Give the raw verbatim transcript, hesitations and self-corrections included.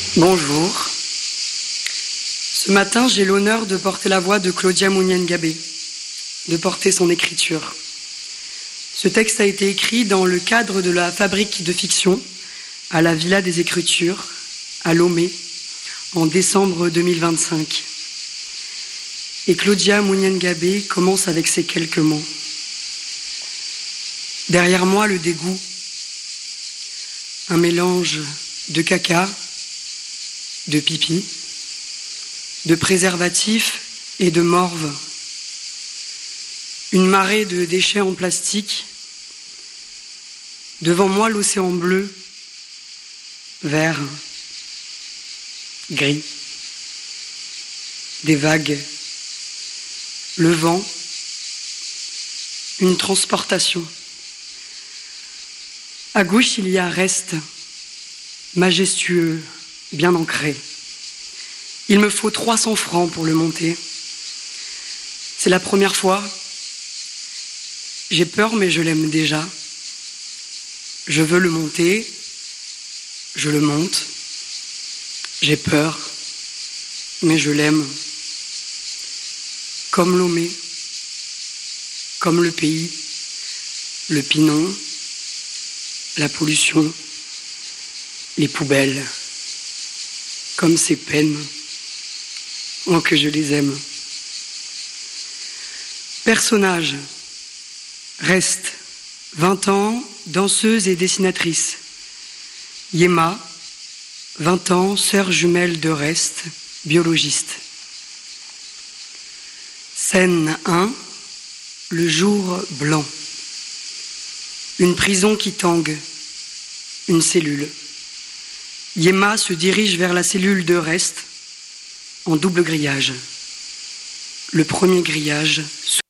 Bonjour. Ce matin, j'ai l'honneur de porter la voix de Claudia Munyan-Gabé, de porter son écriture. Ce texte a été écrit dans le cadre de la fabrique de fiction à la Villa des Écritures, à Lomé, en décembre deux mille vingt-cinq. Et Claudia Munyan-Gabé commence avec ces quelques mots. Derrière moi, le dégoût, un mélange de caca, de pipi, de préservatifs et de morve. Une marée de déchets en plastique. Devant moi, l'océan bleu, vert, gris. Des vagues. Le vent. Une transportation. À gauche, il y a Reste, majestueux, bien ancré. Il me faut trois cents francs pour le monter. C'est la première fois. J'ai peur, mais je l'aime déjà. Je veux le monter. Je le monte. J'ai peur, mais je l'aime. Comme Lomé, comme le pays, le Pinon, la pollution, les poubelles, comme ces peines, oh que je les aime. Personnage, Reste, vingt ans, danseuse et dessinatrice. Yéma, vingt ans, sœur jumelle de Reste, biologiste. Scène un, le jour blanc. Une prison qui tangue, une cellule. Yéma se dirige vers la cellule de Reste en double grillage. Le premier grillage